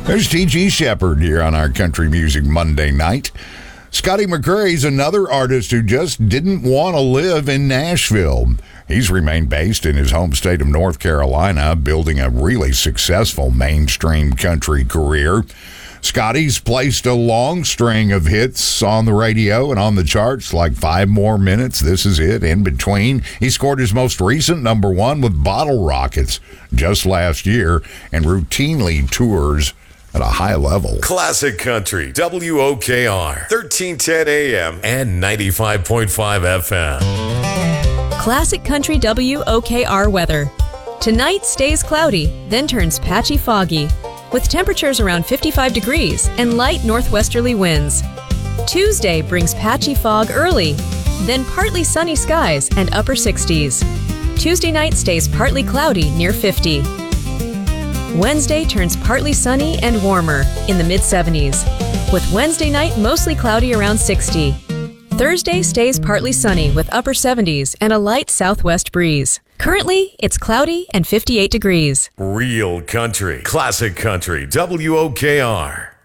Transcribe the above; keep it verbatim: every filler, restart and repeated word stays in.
There's T G Shepherd here on our Country Music Monday night. Scotty McCrae's another artist who just didn't want to live in Nashville. He's remained based in his home state of North Carolina, building a really successful mainstream country career. Scotty's placed a long string of hits on the radio and on the charts, like Five More Minutes, This Is It, In Between. He scored his most recent number one with Bottle Rockets just last year and routinely tours at a high level. Classic Country, W O K R, thirteen ten A M and ninety-five point five F M. Classic Country W O K R weather. Tonight stays cloudy, then turns patchy foggy, with temperatures around fifty-five degrees and light northwesterly winds. Tuesday brings patchy fog early, then partly sunny skies and upper sixties. Tuesday night stays partly cloudy near fifty. Wednesday turns partly sunny and warmer in the mid seventies, with Wednesday night mostly cloudy around sixty. Thursday stays partly sunny with upper seventies and a light southwest breeze. Currently, it's cloudy and fifty-eight degrees. Real country, classic country, W O K R.